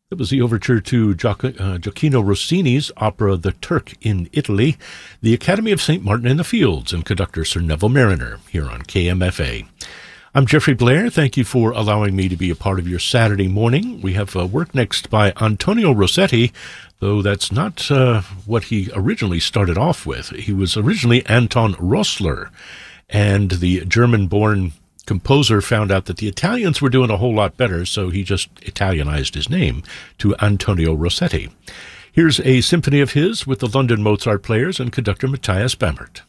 It was the overture to Gioacchino Rossini's opera The Turk in Italy, the Academy of St. Martin in the Fields, and conductor Sir Neville Mariner, here on KMFA. I'm Jeffrey Blair. Thank you for allowing me to be a part of your Saturday morning. We have work next by Antonio Rossetti, though that's not what he originally started off with. He was originally Anton Rossler, and the German-born composer found out that the Italians were doing a whole lot better, so he just Italianized his name to Antonio Rossetti. Here's a symphony of his with the London Mozart Players and conductor Matthias Bamert.